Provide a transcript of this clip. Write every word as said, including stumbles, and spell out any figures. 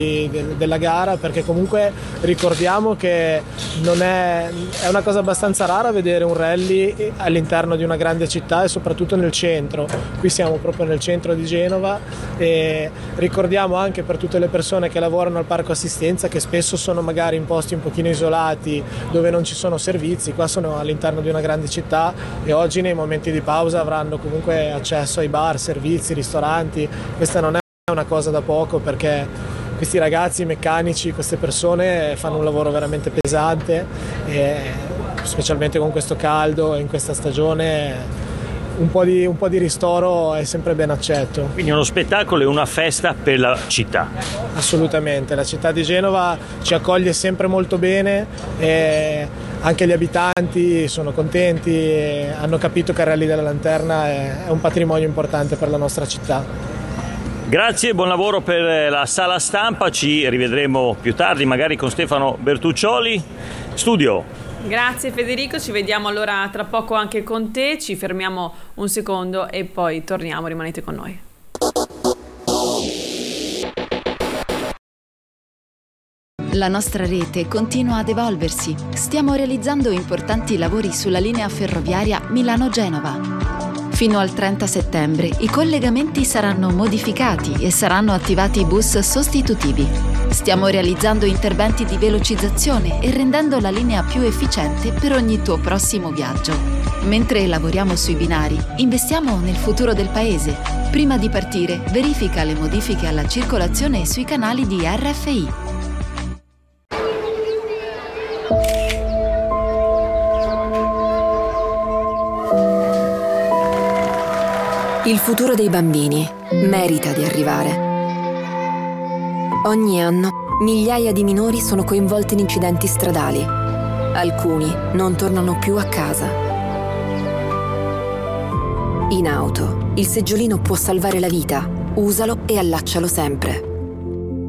della gara, perché comunque ricordiamo che non è, è una cosa abbastanza rara vedere un rally all'interno di una grande città e soprattutto nel centro. Qui siamo proprio nel centro di Genova e ricordiamo anche per tutte le persone che lavorano al parco assistenza che spesso sono magari in posti un pochino isolati dove non ci sono servizi. Qua sono all'interno di una grande città e oggi nei momenti di pausa avranno comunque accesso ai bar, servizi, ristoranti. Questa non è una cosa da poco, perché questi ragazzi meccanici, queste persone fanno un lavoro veramente pesante e specialmente con questo caldo e in questa stagione un po' di, un po' di ristoro è sempre ben accetto. Quindi uno spettacolo e una festa per la città. Assolutamente, la città di Genova ci accoglie sempre molto bene e anche gli abitanti sono contenti e hanno capito che il Rally della Lanterna è, è un patrimonio importante per la nostra città. Grazie, buon lavoro per la sala stampa, ci rivedremo più tardi magari con Stefano Bertuccioli. Studio. Grazie Federico, ci vediamo allora tra poco anche con te, ci fermiamo un secondo e poi torniamo, rimanete con noi. La nostra rete continua ad evolversi. Stiamo realizzando importanti lavori sulla linea ferroviaria Milano-Genova. Fino al trenta settembre i collegamenti saranno modificati e saranno attivati bus sostitutivi. Stiamo realizzando interventi di velocizzazione e rendendo la linea più efficiente per ogni tuo prossimo viaggio. Mentre lavoriamo sui binari, investiamo nel futuro del paese. Prima di partire, verifica le modifiche alla circolazione sui canali di R F I. Il futuro dei bambini merita di arrivare. Ogni anno migliaia di minori sono coinvolti in incidenti stradali. Alcuni non tornano più a casa. In auto, il seggiolino può salvare la vita. Usalo e allaccialo sempre.